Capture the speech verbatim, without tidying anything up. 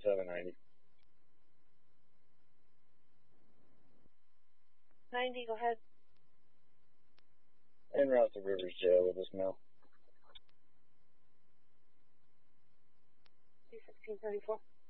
twenty-seven ninety. ninety, go ahead. En route to Rivers Jail with this mail. two sixteen thirty-four.